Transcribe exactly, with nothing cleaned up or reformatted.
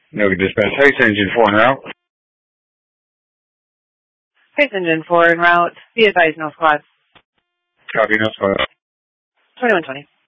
No dispatch. Hey, engine four en route. Hey, engine four en route. Be advised, no squad. Copy, no squad. twenty-one twenty.